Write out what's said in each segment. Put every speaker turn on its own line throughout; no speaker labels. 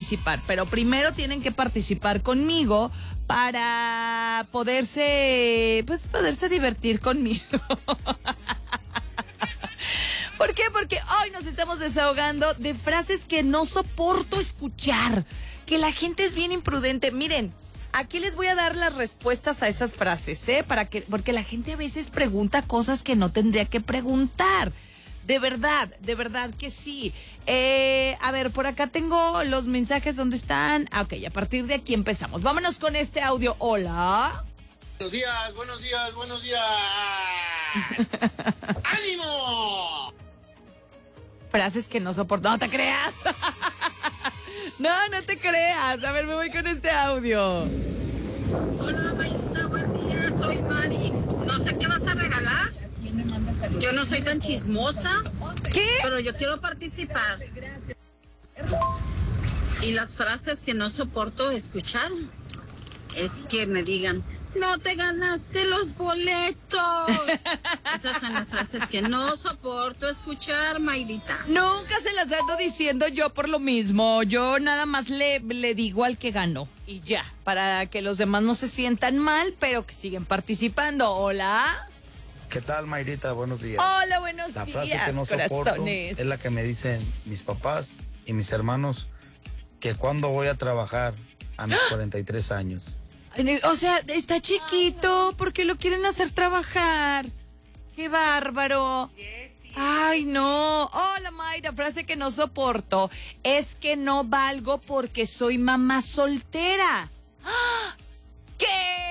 participar, pero primero tienen que participar conmigo para poderse divertir conmigo. ¿Por qué? Porque hoy nos estamos desahogando de frases que no soporto escuchar, que la gente es bien imprudente. Miren, aquí les voy a dar las respuestas a esas frases, porque la gente a veces pregunta cosas que no tendría que preguntar. De verdad que sí. A ver, por acá tengo los mensajes donde están. Ok, a partir de aquí empezamos. Vámonos con este audio. Hola.
Buenos días. ¡Ánimo!
Frases que no soporto. No te creas. No te creas. A ver, me voy con este audio.
Hola, Mayita, buen día. Soy Mari. No sé qué vas a regalar. Yo no soy tan chismosa.
¿Qué?
Pero yo quiero participar. Y las frases que no soporto escuchar es que me digan, no te ganaste los boletos. Esas son las frases que no soporto escuchar, Mayrita.
Nunca se las ando diciendo yo por lo mismo. Yo nada más le digo al que ganó. Y ya, para que los demás no se sientan mal, pero que siguen participando. Hola.
¿Qué tal, Mayrita? Buenos días.
Hola, buenos días,
La frase que no soporto es la que me dicen mis papás y mis hermanos, que cuando voy a trabajar a mis 43 años.
O sea, está chiquito, ¿por qué lo quieren hacer trabajar? ¡Qué bárbaro! ¡Ay, no! Hola, Mayra, frase que no soporto es que no valgo porque soy mamá soltera. ¿Qué?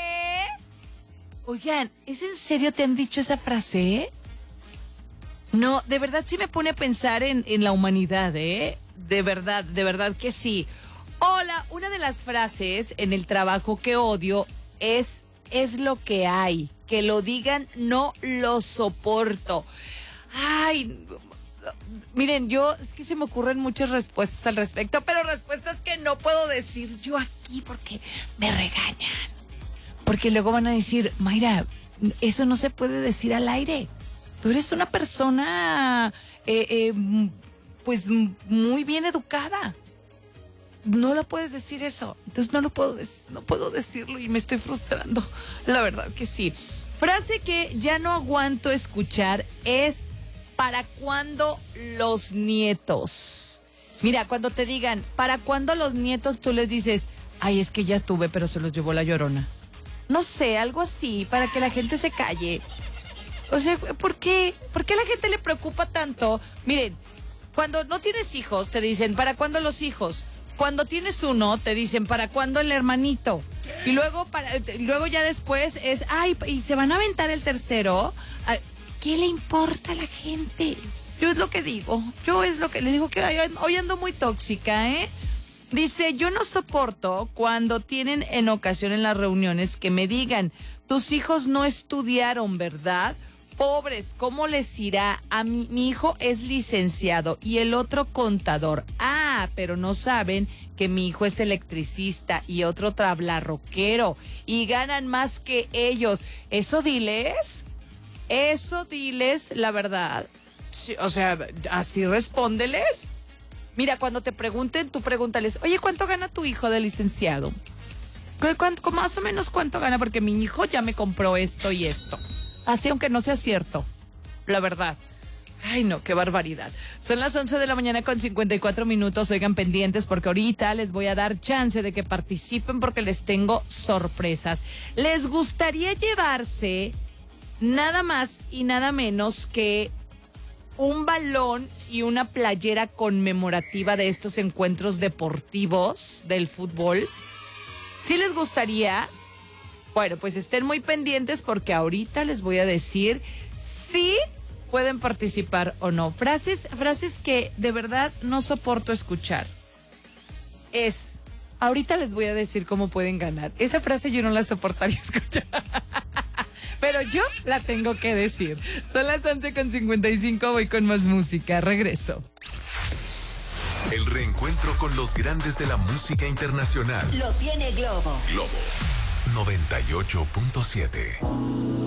Oigan, ¿es en serio te han dicho esa frase? No, de verdad sí me pone a pensar en la humanidad, ¿eh? De verdad que sí. Hola, una de las frases en el trabajo que odio es lo que hay. Que lo digan, no lo soporto. Ay, miren, es que se me ocurren muchas respuestas al respecto, pero respuestas que no puedo decir yo aquí porque me regañan. Porque luego van a decir, Mayra, eso no se puede decir al aire. Tú eres una persona, pues, muy bien educada. No lo puedes decir eso. Entonces no puedo decirlo y me estoy frustrando. La verdad que sí. Frase que ya no aguanto escuchar es, ¿para cuándo los nietos? Mira, cuando te digan, ¿para cuándo los nietos? Tú les dices, ay, es que ya estuve, pero se los llevó la Llorona. No sé, algo así, para que la gente se calle. O sea, ¿por qué? ¿Por qué a la gente le preocupa tanto? Miren, cuando no tienes hijos, te dicen, ¿para cuándo los hijos? Cuando tienes uno, te dicen, ¿para cuándo el hermanito? Y luego ya después es, ay, y se van a aventar el tercero. ¿Qué le importa a la gente? Yo es lo que digo. Yo es lo que les digo, que hoy ando muy tóxica, ¿eh? Dice, yo no soporto cuando tienen en ocasión en las reuniones que me digan, tus hijos no estudiaron, ¿verdad? Pobres, ¿cómo les irá? Mi hijo es licenciado y el otro contador. Ah, pero no saben que mi hijo es electricista y otro tablarroquero y ganan más que ellos. Eso diles, la verdad. Sí, o sea, así respóndeles. Mira, cuando te pregunten, tú pregúntales, oye, ¿cuánto gana tu hijo de licenciado? Más o menos cuánto gana, porque mi hijo ya me compró esto y esto. Así, aunque no sea cierto, la verdad. Ay, no, qué barbaridad. Son las 11 de la mañana con 54 minutos. Oigan, pendientes, porque ahorita les voy a dar chance de que participen porque les tengo sorpresas. ¿Les gustaría llevarse nada más y nada menos que un balón y una playera conmemorativa de estos encuentros deportivos del fútbol? ¿Sí les gustaría? Bueno, pues estén muy pendientes porque ahorita les voy a decir si pueden participar o no. Frases que de verdad no soporto escuchar. Ahorita les voy a decir cómo pueden ganar. Esa frase yo no la soportaría escuchar. Pero yo la tengo que decir. Son las 11:55, voy con más música. Regreso.
El reencuentro con los grandes de la música internacional.
Lo tiene Globo.
Globo 98.7.